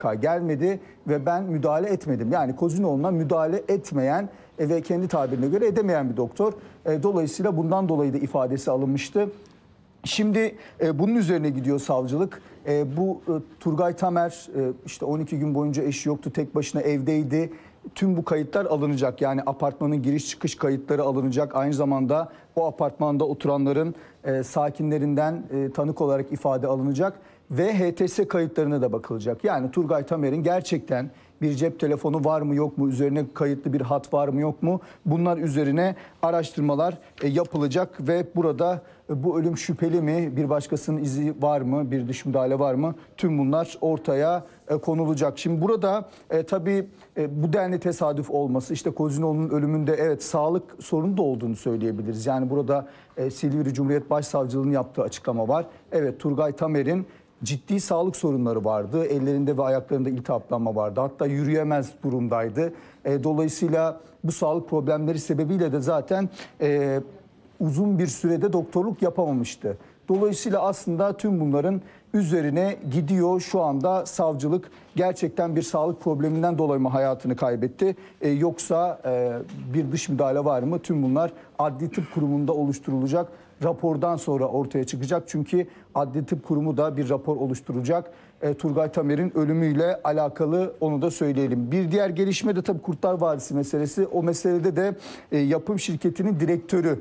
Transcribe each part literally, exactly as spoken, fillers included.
gelmedi ve ben müdahale etmedim. Yani Kozinoğlu'na müdahale etmeyen ve kendi tabirine göre edemeyen bir doktor. Dolayısıyla bundan dolayı da ifadesi alınmıştı. Şimdi e, bunun üzerine gidiyor savcılık. E, bu e, Turgay Tamer e, işte on iki gün boyunca eşi yoktu, tek başına evdeydi. Tüm bu kayıtlar alınacak. Yani apartmanın giriş çıkış kayıtları alınacak. Aynı zamanda o apartmanda oturanların e, sakinlerinden e, tanık olarak ifade alınacak. Ve H T S kayıtlarına da bakılacak. Yani Turgay Tamer'in gerçekten bir cep telefonu var mı yok mu, üzerine kayıtlı bir hat var mı yok mu, bunlar üzerine araştırmalar yapılacak ve burada bu ölüm şüpheli mi, bir başkasının izi var mı, bir dış müdahale var mı, tüm bunlar ortaya konulacak. Şimdi burada e, tabii e, bu denli tesadüf olması, işte Kozinoğlu'nun ölümünde evet sağlık sorunu da olduğunu söyleyebiliriz. Yani burada e, Silivri Cumhuriyet Başsavcılığı'nın yaptığı açıklama var. Evet, Turgay Tamer'in ciddi sağlık sorunları vardı. Ellerinde ve ayaklarında iltihaplanma vardı. Hatta yürüyemez durumdaydı. E, dolayısıyla bu sağlık problemleri sebebiyle de zaten e, uzun bir sürede doktorluk yapamamıştı. Dolayısıyla aslında tüm bunların üzerine gidiyor şu anda savcılık. Gerçekten bir sağlık probleminden dolayı mı hayatını kaybetti? E, yoksa e, bir dış müdahale var mı? Tüm bunlar Adli Tıp Kurumu'nda oluşturulacak. Rapordan sonra ortaya çıkacak. Çünkü Adli Tıp Kurumu da bir rapor oluşturacak. E, Turgay Tamer'in ölümüyle alakalı, onu da söyleyelim. Bir diğer gelişme de tabii Kurtlar Vadisi meselesi. O meselede de e, yapım şirketinin direktörü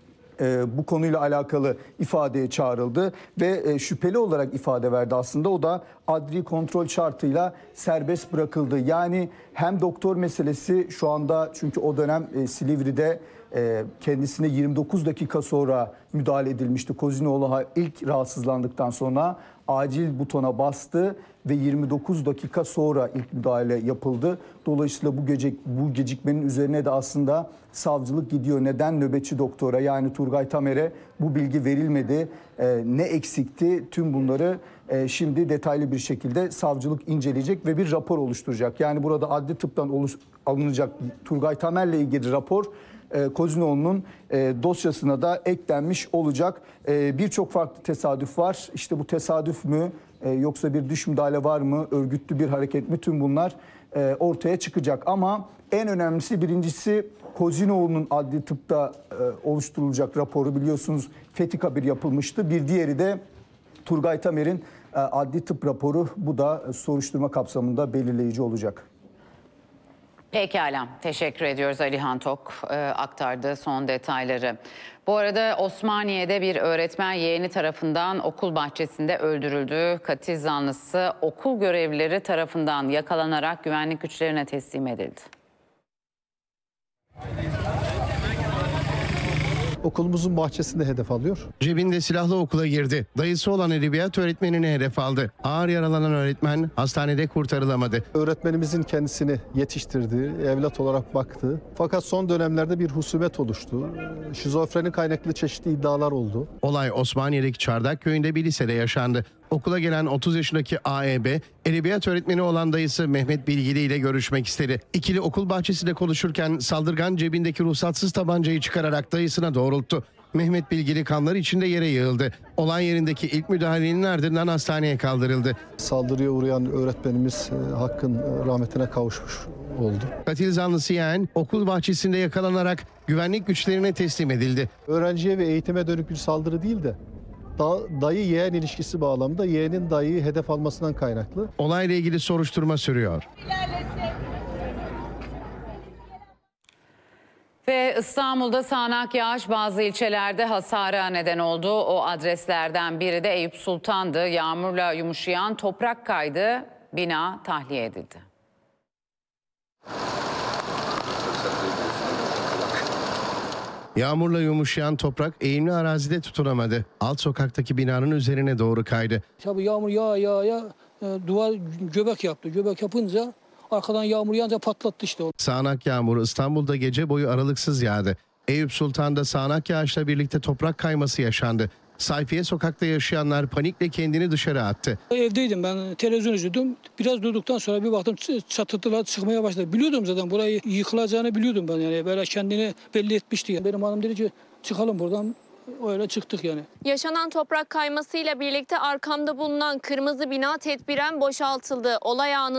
bu konuyla alakalı ifadeye çağrıldı ve şüpheli olarak ifade verdi aslında. O da adli kontrol şartıyla serbest bırakıldı. Yani hem doktor meselesi şu anda, çünkü o dönem Silivri'de kendisine yirmi dokuz dakika sonra müdahale edilmişti. Kozinoğlu ilk rahatsızlandıktan sonra acil butona bastı ve yirmi dokuz dakika sonra ilk müdahale yapıldı. Dolayısıyla bu gece bu gecikmenin üzerine de aslında savcılık gidiyor. Neden nöbetçi doktora, yani Turgay Tamer'e bu bilgi verilmedi? Ee, ne eksikti? Tüm bunları e, şimdi detaylı bir şekilde savcılık inceleyecek ve bir rapor oluşturacak. Yani burada adli tıptan oluş, alınacak Turgay Tamer'le ilgili rapor e, Kozinoğlu'nun e, dosyasına da eklenmiş olacak. E, Birçok farklı tesadüf var. İşte bu tesadüf mü? Ee, yoksa bir dış müdahale var mı, örgütlü bir hareket mi, tüm bunlar e, ortaya çıkacak. Ama en önemlisi, birincisi Kozinoğlu'nun adli tıpta e, oluşturulacak raporu, biliyorsunuz Fethi bir yapılmıştı. Bir diğeri de Turgay Tamer'in e, adli tıp raporu, bu da e, soruşturma kapsamında belirleyici olacak. Pekala, teşekkür ediyoruz Alihan Tok e, aktardığı son detayları. Bu arada Osmaniye'de bir öğretmen yeğeni tarafından okul bahçesinde öldürüldü. Katil zanlısı okul görevlileri tarafından yakalanarak güvenlik güçlerine teslim edildi. Okulumuzun bahçesinde hedef alıyor. Cebinde silahlı okula girdi. Dayısı olan edebiyat öğretmenini hedef aldı. Ağır yaralanan öğretmen hastanede kurtarılamadı. Öğretmenimizin kendisini yetiştirdiği, evlat olarak baktığı. Fakat son dönemlerde bir husumet oluştu. Şizofreni kaynaklı çeşitli iddialar oldu. Olay Osmaniye'deki Çardak köyünde bir lisede yaşandı. Okula gelen otuz yaşındaki A E B, edebiyat öğretmeni olan dayısı Mehmet Bilgili ile görüşmek istedi. İkili okul bahçesinde konuşurken saldırgan cebindeki ruhsatsız tabancayı çıkararak dayısına doğrulttu. Mehmet Bilgili kanlar içinde yere yığıldı. Olay yerindeki ilk müdahalenin ardından hastaneye kaldırıldı. Saldırıya uğrayan öğretmenimiz e, Hakk'ın e, rahmetine kavuşmuş oldu. Katil zanlısı yeğen okul bahçesinde yakalanarak güvenlik güçlerine teslim edildi. Öğrenciye ve eğitime dönük bir saldırı değil de dayı yeğen ilişkisi bağlamında yeğenin dayıyı hedef almasından kaynaklı. Olayla ilgili soruşturma sürüyor. Ve İstanbul'da sağanak yağış bazı ilçelerde hasara neden oldu. O adreslerden biri de Eyüp Sultan'dı. Yağmurla yumuşayan toprak kaydı, bina tahliye edildi. Yağmurla yumuşayan toprak eğimli arazide tutunamadı. Alt sokaktaki binanın üzerine doğru kaydı. Tabii yağmur yağ yağ yağ duvar göbek yaptı. Göbek yapınca arkadan yağmur yağınca patlattı işte. Sağanak yağmur İstanbul'da gece boyu aralıksız yağdı. Eyüp Sultan'da sağanak yağışla birlikte toprak kayması yaşandı. Sayfiye sokakta yaşayanlar panikle kendini dışarı attı. Evdeydim ben, televizyon izliyordum. Biraz durduktan sonra bir baktım çatılar çıkmaya başladı. Biliyordum zaten burayı yıkılacağını biliyordum ben, yani böyle kendini belli etmişti. Benim hanım dedi ki çıkalım buradan. öyle çıktık yani. Yaşanan toprak kaymasıyla birlikte arkamda bulunan kırmızı bina tedbiren boşaltıldı. Olay anı